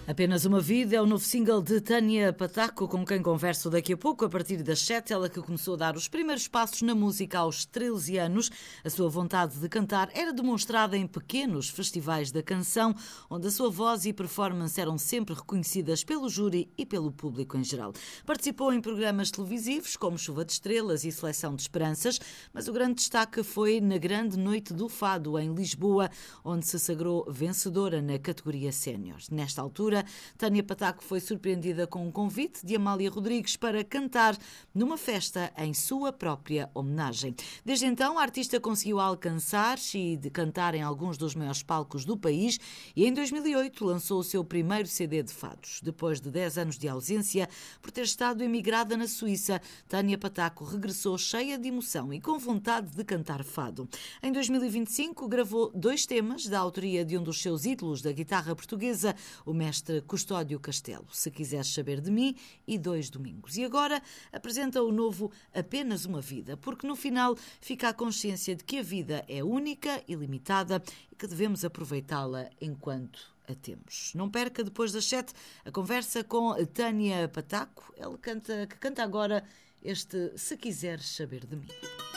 Apenas uma Vida é o novo single de Tânia Pataco, com quem converso daqui a pouco, a partir das 7, ela que começou a dar os primeiros passos na música aos 13 anos. A sua vontade de cantar era demonstrada em pequenos festivais da canção, onde a sua voz e performance eram sempre reconhecidas pelo júri e pelo público em geral. Participou em programas televisivos como Chuva de Estrelas e Seleção de Esperanças, mas o grande destaque foi na Grande Noite do Fado, em Lisboa, onde se sagrou vencedora na categoria sénior. Nesta altura, Tânia Pataco foi surpreendida com um convite de Amália Rodrigues para cantar numa festa em sua própria homenagem. Desde então, a artista conseguiu alcançar-se e de cantar em alguns dos maiores palcos do país e em 2008 lançou o seu primeiro CD de fados. Depois de 10 anos de ausência, por ter estado emigrada na Suíça, Tânia Pataco regressou cheia de emoção e com vontade de cantar fado. Em 2025, gravou 2 temas da autoria de um dos seus ídolos da guitarra portuguesa, o mestre Custódio Castelo, Se Quiseres Saber de Mim e 2 Domingos. E agora apresenta o novo Apenas uma Vida, porque no final fica a consciência de que a vida é única e limitada e que devemos aproveitá-la enquanto a temos. Não perca depois das 7 a conversa com a Tânia Pataco, ela que canta agora este Se Quiseres Saber de Mim.